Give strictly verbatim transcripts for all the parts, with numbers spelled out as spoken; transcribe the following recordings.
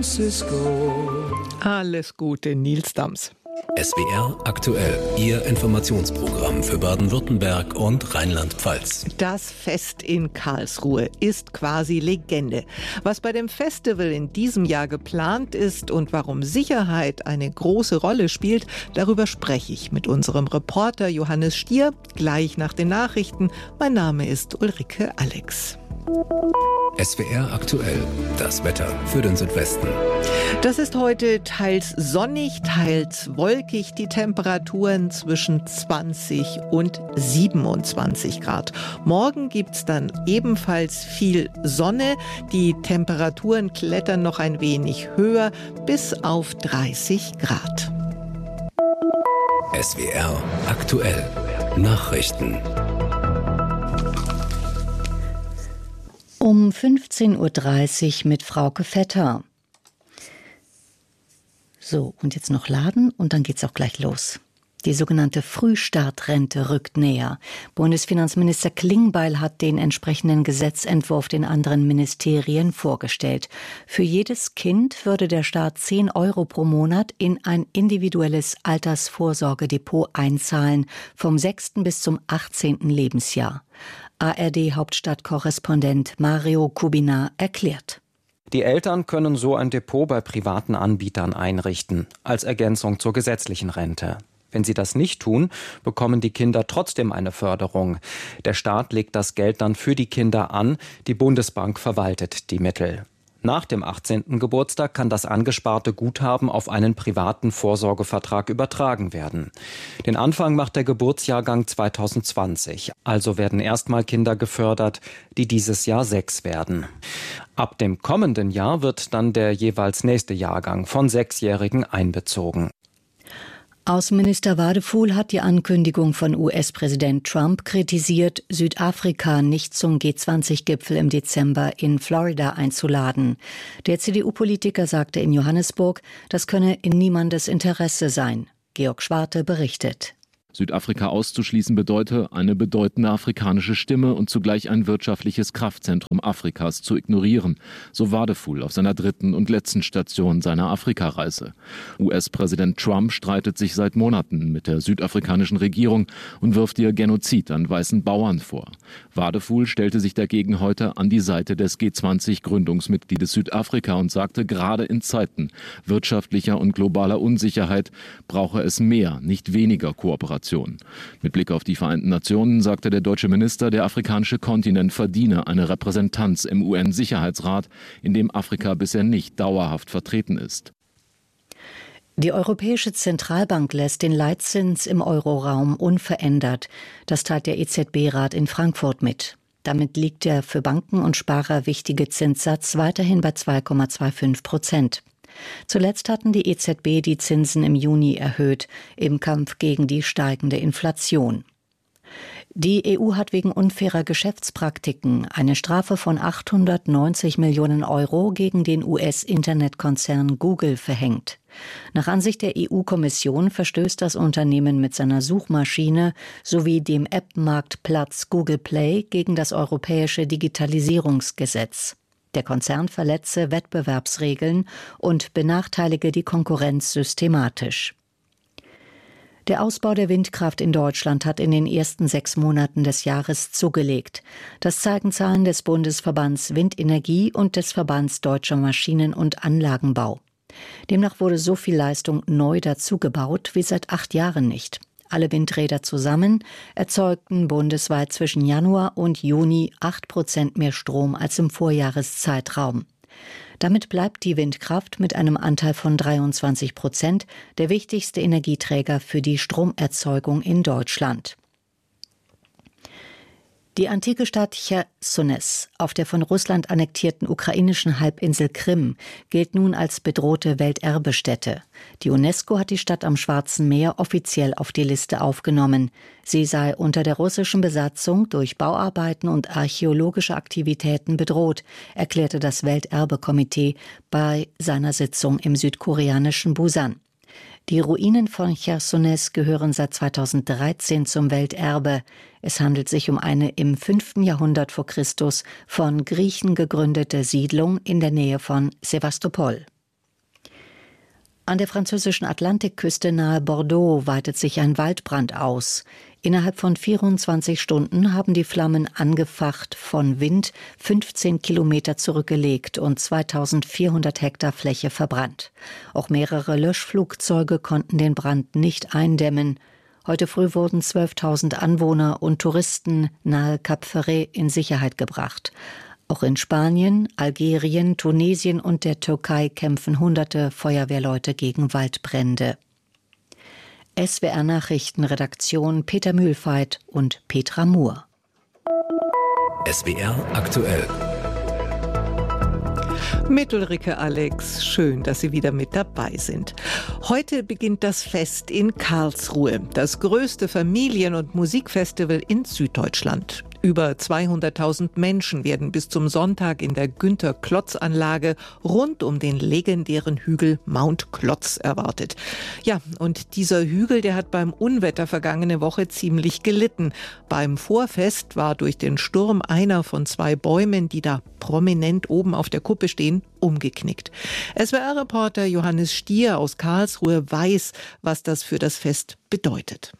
Francisco. Alles Gute, Nils Dams. S W R aktuell, Ihr Informationsprogramm für Baden-Württemberg und Rheinland-Pfalz. Das Fest in Karlsruhe ist quasi Legende. Was bei dem Festival in diesem Jahr geplant ist und warum Sicherheit eine große Rolle spielt, darüber spreche ich mit unserem Reporter Johannes Stier gleich nach den Nachrichten. Mein Name ist Ulrike Alex. S W R aktuell, das Wetter für den Südwesten. Das ist heute teils sonnig, teils wolkig. Die Temperaturen zwischen zwanzig und siebenundzwanzig Grad. Morgen gibt es dann ebenfalls viel Sonne. Die Temperaturen klettern noch ein wenig höher, bis auf dreißig Grad. S W R aktuell, Nachrichten. Um fünfzehn Uhr dreißig mit Frauke Vetter. So, und jetzt noch laden und dann geht's auch gleich los. Die sogenannte Frühstartrente rückt näher. Bundesfinanzminister Klingbeil hat den entsprechenden Gesetzentwurf den anderen Ministerien vorgestellt. Für jedes Kind würde der Staat zehn Euro pro Monat in ein individuelles Altersvorsorgedepot einzahlen, vom sechsten bis zum achtzehnten Lebensjahr. A R D-Hauptstadtkorrespondent Mario Kubina erklärt. Die Eltern können so ein Depot bei privaten Anbietern einrichten, als Ergänzung zur gesetzlichen Rente. Wenn sie das nicht tun, bekommen die Kinder trotzdem eine Förderung. Der Staat legt das Geld dann für die Kinder an, die Bundesbank verwaltet die Mittel. Nach dem achtzehnten Geburtstag kann das angesparte Guthaben auf einen privaten Vorsorgevertrag übertragen werden. Den Anfang macht der Geburtsjahrgang zweitausendzwanzig. Also werden erstmal Kinder gefördert, die dieses Jahr sechs werden. Ab dem kommenden Jahr wird dann der jeweils nächste Jahrgang von Sechsjährigen einbezogen. Außenminister Wadefuhl hat die Ankündigung von U S-Präsident Trump kritisiert, Südafrika nicht zum G zwanzig Gipfel im Dezember in Florida einzuladen. Der C D U-Politiker sagte in Johannesburg, das könne in niemandes Interesse sein. Georg Schwarte berichtet. Südafrika auszuschließen bedeute, eine bedeutende afrikanische Stimme und zugleich ein wirtschaftliches Kraftzentrum Afrikas zu ignorieren, so Wadefuhl auf seiner dritten und letzten Station seiner Afrikareise. U S-Präsident Trump streitet sich seit Monaten mit der südafrikanischen Regierung und wirft ihr Genozid an weißen Bauern vor. Wadefuhl stellte sich dagegen heute an die Seite des G zwanzig-Gründungsmitgliedes Südafrika und sagte, gerade in Zeiten wirtschaftlicher und globaler Unsicherheit brauche es mehr, nicht weniger Kooperation. Mit Blick auf die Vereinten Nationen sagte der deutsche Minister, der afrikanische Kontinent verdiene eine Repräsentanz im U N-Sicherheitsrat, in dem Afrika bisher nicht dauerhaft vertreten ist. Die Europäische Zentralbank lässt den Leitzins im Euroraum unverändert. Das teilt der E Z B-Rat in Frankfurt mit. Damit liegt der für Banken und Sparer wichtige Zinssatz weiterhin bei zwei Komma fünfundzwanzig Prozent. Zuletzt hatten die E Z B die Zinsen im Juni erhöht, im Kampf gegen die steigende Inflation. Die E U hat wegen unfairer Geschäftspraktiken eine Strafe von achthundertneunzig Millionen Euro gegen den U S-Internetkonzern Google verhängt. Nach Ansicht der E U-Kommission verstößt das Unternehmen mit seiner Suchmaschine sowie dem App-Marktplatz Google Play gegen das europäische Digitalisierungsgesetz. Der Konzern verletze Wettbewerbsregeln und benachteilige die Konkurrenz systematisch. Der Ausbau der Windkraft in Deutschland hat in den ersten sechs Monaten des Jahres zugelegt. Das zeigen Zahlen des Bundesverbands Windenergie und des Verbands Deutscher Maschinen- und Anlagenbau. Demnach wurde so viel Leistung neu dazugebaut wie seit acht Jahren nicht. Alle Windräder zusammen erzeugten bundesweit zwischen Januar und Juni acht Prozent mehr Strom als im Vorjahreszeitraum. Damit bleibt die Windkraft mit einem Anteil von dreiundzwanzig Prozent der wichtigste Energieträger für die Stromerzeugung in Deutschland. Die antike Stadt Chersones auf der von Russland annektierten ukrainischen Halbinsel Krim gilt nun als bedrohte Welterbestätte. Die UNESCO hat die Stadt am Schwarzen Meer offiziell auf die Liste aufgenommen. Sie sei unter der russischen Besatzung durch Bauarbeiten und archäologische Aktivitäten bedroht, erklärte das Welterbekomitee bei seiner Sitzung im südkoreanischen Busan. Die Ruinen von Chersones gehören seit zweitausenddreizehn zum Welterbe. Es handelt sich um eine im fünften Jahrhundert vor Christus von Griechen gegründete Siedlung in der Nähe von Sewastopol. An der französischen Atlantikküste nahe Bordeaux weitet sich ein Waldbrand aus. Innerhalb von vierundzwanzig Stunden haben die Flammen angefacht von Wind fünfzehn Kilometer zurückgelegt und zweitausendvierhundert Hektar Fläche verbrannt. Auch mehrere Löschflugzeuge konnten den Brand nicht eindämmen. Heute früh wurden zwölftausend Anwohner und Touristen nahe Cap Ferret in Sicherheit gebracht. Auch in Spanien, Algerien, Tunesien und der Türkei kämpfen hunderte Feuerwehrleute gegen Waldbrände. S W R Nachrichtenredaktion Peter Mühlfeit und Petra Muhr. S W R aktuell. Mit Ulrike Alex, schön, dass Sie wieder mit dabei sind. Heute beginnt das Fest in Karlsruhe, das größte Familien- und Musikfestival in Süddeutschland. Über zweihunderttausend Menschen werden bis zum Sonntag in der Günter-Klotz-Anlage rund um den legendären Hügel Mount Klotz erwartet. Ja, und dieser Hügel, der hat beim Unwetter vergangene Woche ziemlich gelitten. Beim Vorfest war durch den Sturm einer von zwei Bäumen, die da prominent oben auf der Kuppe stehen, umgeknickt. S W R-Reporter Johannes Stier aus Karlsruhe weiß, was das für das Fest bedeutet.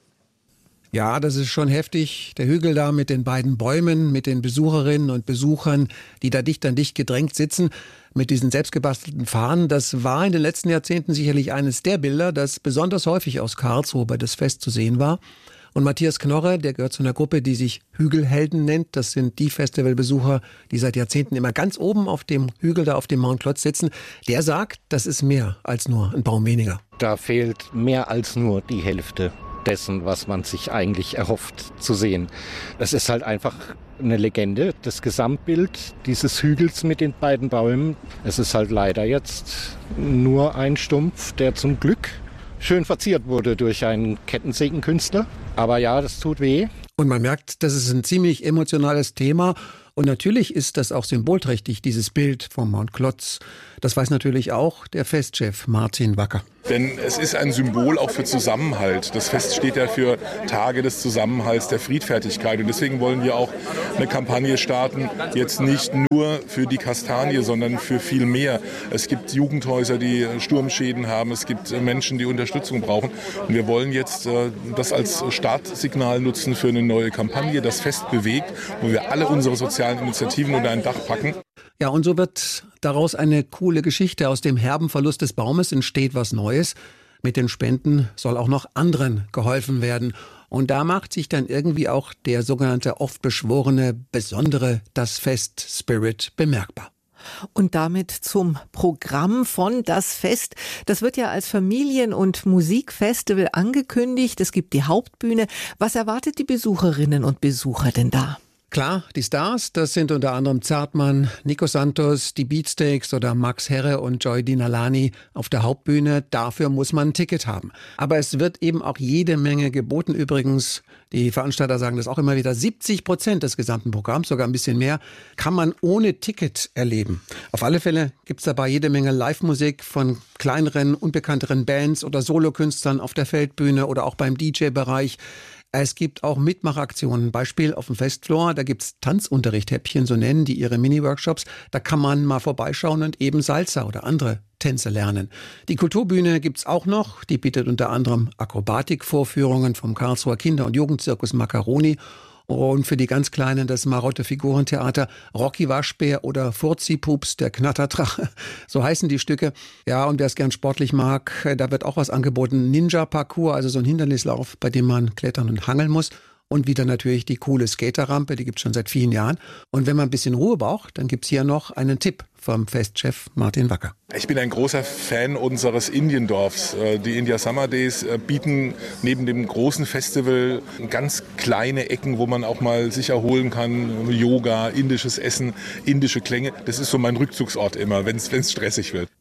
Ja, das ist schon heftig. Der Hügel da mit den beiden Bäumen, mit den Besucherinnen und Besuchern, die da dicht an dicht gedrängt sitzen, mit diesen selbstgebastelten Fahnen. Das war in den letzten Jahrzehnten sicherlich eines der Bilder, das besonders häufig aus Karlsruhe bei das Fest zu sehen war. Und Matthias Knorre, der gehört zu einer Gruppe, die sich Hügelhelden nennt. Das sind die Festivalbesucher, die seit Jahrzehnten immer ganz oben auf dem Hügel da auf dem Mount Klotz sitzen. Der sagt, das ist mehr als nur ein Baum weniger. Da fehlt mehr als nur die Hälfte dessen, was man sich eigentlich erhofft zu sehen. Das ist halt einfach eine Legende, das Gesamtbild dieses Hügels mit den beiden Bäumen. Es ist halt leider jetzt nur ein Stumpf, der zum Glück schön verziert wurde durch einen Kettensägenkünstler. Aber ja, das tut weh. Und man merkt, das ist ein ziemlich emotionales Thema. Und natürlich ist das auch symbolträchtig, dieses Bild vom Mount Klotz. Das weiß natürlich auch der Festchef Martin Wacker. Denn es ist ein Symbol auch für Zusammenhalt. Das Fest steht ja für Tage des Zusammenhalts, der Friedfertigkeit. Und deswegen wollen wir auch eine Kampagne starten, jetzt nicht nur für die Kastanie, sondern für viel mehr. Es gibt Jugendhäuser, die Sturmschäden haben. Es gibt Menschen, die Unterstützung brauchen. Und wir wollen jetzt das als Startsignal nutzen für eine neue Kampagne, das Fest bewegt, wo wir alle unsere sozialen Initiativen unter ein Dach packen. Ja, und so wird daraus eine coole Geschichte. Aus dem herben Verlust des Baumes entsteht was Neues. Mit den Spenden soll auch noch anderen geholfen werden. Und da macht sich dann irgendwie auch der sogenannte oft beschworene, besondere Das Fest-Spirit bemerkbar. Und damit zum Programm von Das Fest. Das wird ja als Familien- und Musikfestival angekündigt. Es gibt die Hauptbühne. Was erwartet die Besucherinnen und Besucher denn da? Klar, die Stars, das sind unter anderem Zartmann, Nico Santos, die Beatsteaks oder Max Herre und Joy Dinalani auf der Hauptbühne. Dafür muss man ein Ticket haben. Aber es wird eben auch jede Menge geboten. Übrigens, die Veranstalter sagen das auch immer wieder, siebzig Prozent des gesamten Programms, sogar ein bisschen mehr, kann man ohne Ticket erleben. Auf alle Fälle gibt's dabei jede Menge Live-Musik von kleineren, unbekannteren Bands oder Solokünstlern auf der Feldbühne oder auch beim D J-Bereich. Es gibt auch Mitmachaktionen, Beispiel auf dem Festfloor, da gibt's Tanzunterricht-Häppchen, so nennen die ihre Mini-Workshops. Da kann man mal vorbeischauen und eben Salsa oder andere Tänze lernen. Die Kulturbühne gibt's auch noch, die bietet unter anderem Akrobatikvorführungen vom Karlsruher Kinder- und Jugendzirkus Macaroni. Und für die ganz Kleinen das Marotte Figurentheater, Rocky Waschbär oder Furzi-Pups, der Knatterdrache. So heißen die Stücke. Ja, und wer es gern sportlich mag, da wird auch was angeboten. Ninja-Parcours, also so ein Hindernislauf, bei dem man klettern und hangeln muss. Und wieder natürlich die coole Skaterrampe, die gibt's schon seit vielen Jahren. Und wenn man ein bisschen Ruhe braucht, dann gibt's hier noch einen Tipp vom Festchef Martin Wacker. Ich bin ein großer Fan unseres Indiendorfs. Die India Summer Days bieten neben dem großen Festival ganz kleine Ecken, wo man auch mal sich erholen kann. Yoga, indisches Essen, indische Klänge. Das ist so mein Rückzugsort immer, wenn es stressig wird.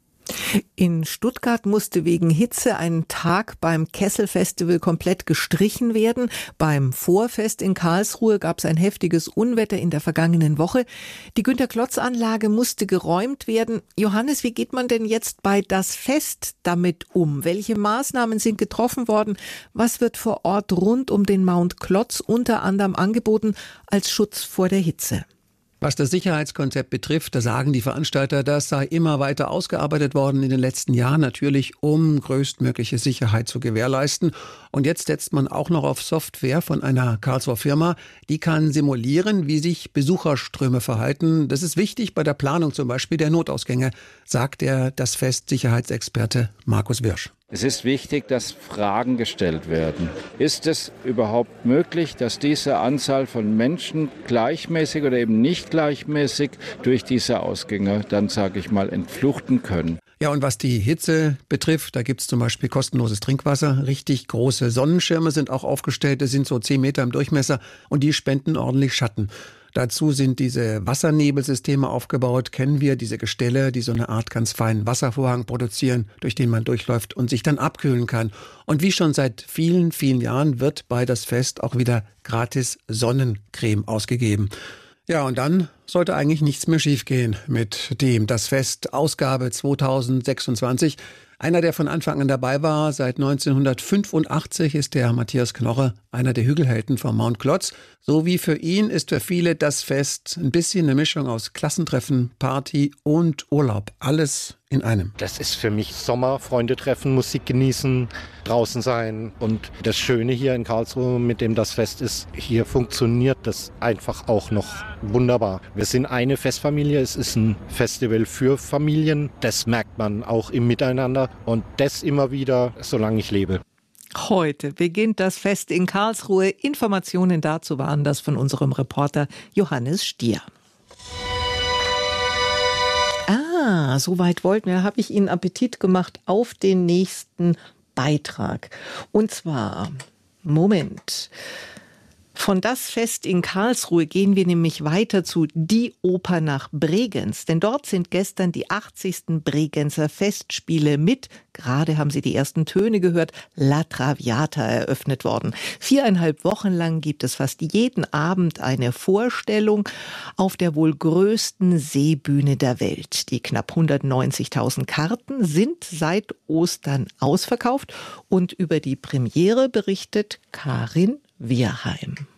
In Stuttgart musste wegen Hitze ein Tag beim Kessel-Festival komplett gestrichen werden. Beim Vorfest in Karlsruhe gab es ein heftiges Unwetter in der vergangenen Woche. Die Günter-Klotz-Anlage musste geräumt werden. Johannes, wie geht man denn jetzt bei Das Fest damit um? Welche Maßnahmen sind getroffen worden? Was wird vor Ort rund um den Mount Klotz unter anderem angeboten als Schutz vor der Hitze? Was das Sicherheitskonzept betrifft, da sagen die Veranstalter, das sei immer weiter ausgearbeitet worden in den letzten Jahren, natürlich um größtmögliche Sicherheit zu gewährleisten. Und jetzt setzt man auch noch auf Software von einer Karlsruher Firma, die kann simulieren, wie sich Besucherströme verhalten. Das ist wichtig bei der Planung zum Beispiel der Notausgänge, sagt der das Fest Sicherheitsexperte Markus Wirsch. Es ist wichtig, dass Fragen gestellt werden. Ist es überhaupt möglich, dass diese Anzahl von Menschen gleichmäßig oder eben nicht gleichmäßig durch diese Ausgänge dann, sage ich mal, entfluchten können? Ja, und was die Hitze betrifft, da gibt's zum Beispiel kostenloses Trinkwasser. Richtig große Sonnenschirme sind auch aufgestellt, das sind so zehn Meter im Durchmesser und die spenden ordentlich Schatten. Dazu sind diese Wassernebelsysteme aufgebaut, kennen wir, diese Gestelle, die so eine Art ganz feinen Wasservorhang produzieren, durch den man durchläuft und sich dann abkühlen kann. Und wie schon seit vielen, vielen Jahren wird bei das Fest auch wieder gratis Sonnencreme ausgegeben. Ja, und dann sollte eigentlich nichts mehr schiefgehen mit dem Das Fest Ausgabe zweitausendsechsundzwanzig. Einer, der von Anfang an dabei war, seit neunzehnhundertfünfundachtzig, ist der Matthias Knoche, einer der Hügelhelden vom Mount Klotz. So wie für ihn ist für viele das Fest ein bisschen eine Mischung aus Klassentreffen, Party und Urlaub. Alles in einem. Das ist für mich Sommer, Freunde treffen, Musik genießen, draußen sein. Und das Schöne hier in Karlsruhe, mit dem das Fest ist, hier funktioniert das einfach auch noch wunderbar. Wir sind eine Festfamilie, es ist ein Festival für Familien. Das merkt man auch im Miteinander und das immer wieder, solange ich lebe. Heute beginnt das Fest in Karlsruhe. Informationen dazu waren das von unserem Reporter Johannes Stier. Ah, so weit wollten wir, habe ich Ihnen Appetit gemacht auf den nächsten Beitrag. Und zwar, Moment, von Das Fest in Karlsruhe gehen wir nämlich weiter zu Die Oper nach Bregenz. Denn dort sind gestern die achtzigsten Bregenzer Festspiele mit, gerade haben Sie die ersten Töne gehört, La Traviata eröffnet worden. Viereinhalb Wochen lang gibt es fast jeden Abend eine Vorstellung auf der wohl größten Seebühne der Welt. Die knapp hundertneunzigtausend Karten sind seit Ostern ausverkauft und über die Premiere berichtet Karin Wierheim.